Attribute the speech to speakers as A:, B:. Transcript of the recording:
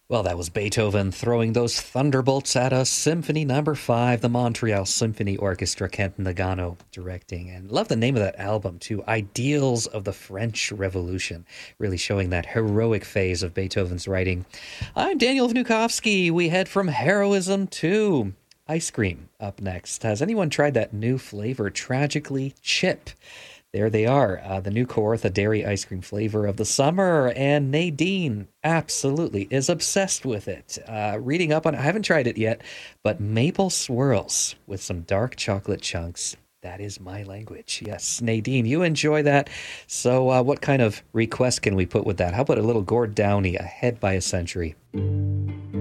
A: Well, that was Beethoven throwing those thunderbolts at us. Symphony Number 5, the Montreal Symphony Orchestra, Kent Nagano directing. And love the name of that album, too. Ideals of the French Revolution, really showing that heroic phase of Beethoven's writing. I'm Daniel Vnukovsky. We head from heroism to ice cream up next. Has anyone tried that new flavor, Tragically Chip? There they are, the new Kawartha dairy ice cream flavor of the summer, and Nadine absolutely is obsessed with it. Reading up on it, I haven't tried it yet, but maple swirls with some dark chocolate chunks. That is my language. Yes, Nadine, you enjoy that. So, what kind of request can we put with that? How about a little Gord Downey, Ahead by a Century?